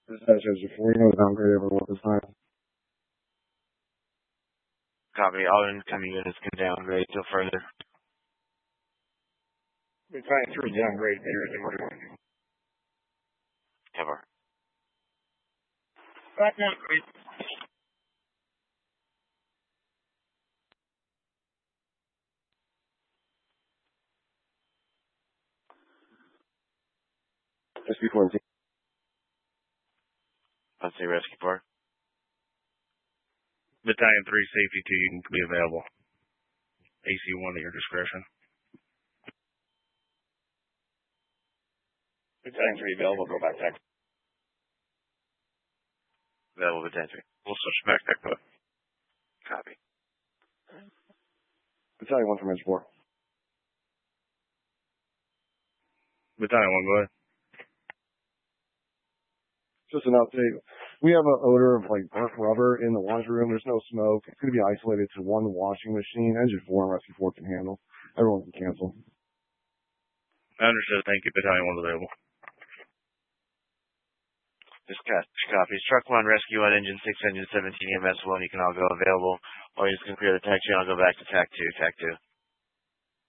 This has Engine 4, you know the downgrade everyone this time. Copy. All incoming units can downgrade till further. Battalion 3 downgrade here in order. Cover. Back downgrade. SB-4 team. Let's see rescue part. Battalion 3 Safety 2, you can be available. AC-1 at your discretion. Battalion 3 available, go back tech. Available Battalion 3. We'll switch back tech code. Copy. Battalion 1 from Engine 4. Battalion 1, go ahead. Just an update. We have an odor of like burnt rubber in the laundry room. There's no smoke. It's going to be isolated to one washing machine. Engine 4 and Rescue 4 can handle. Everyone can cancel. I understood. Thank you. Battalion 1 available. Copies. Truck 1, Rescue 1, Engine 6, Engine 17, EMS 1. You can all go available. Or you just can clear the TAC channel, go back to TAC 2, TAC 2.